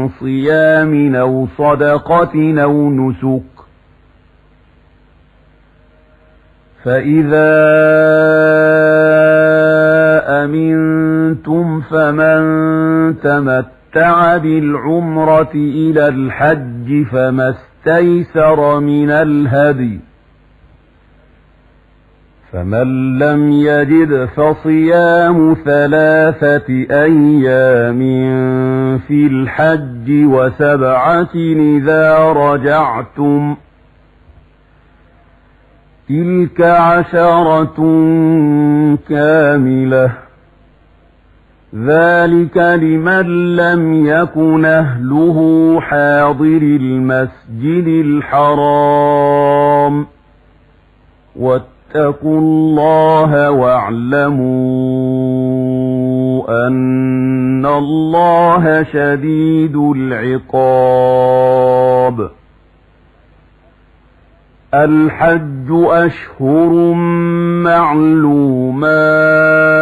صيام أو صدقة أو نسك، فإذا أمنتم فمن تمتع بالعمرة إلى الحج فما استيسر من الهدي، فمن لم يجد فصيام 3 أيام في الحج و7 إذا رجعتم، تلك 10 كاملة، ذلك لمن لم يكن أهله حاضر المسجد الحرام. واتقوا الله واعلموا أن الله شديد العقاب. الحج أشهر معلومات،